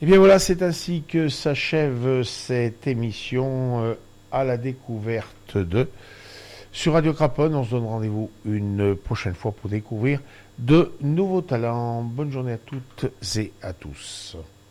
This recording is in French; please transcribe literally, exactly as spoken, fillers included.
Et bien voilà, c'est ainsi que s'achève cette émission euh, à la découverte de. Sur Radio Craponne, on se donne rendez-vous une prochaine fois pour découvrir de nouveaux talents. Bonne journée à toutes et à tous.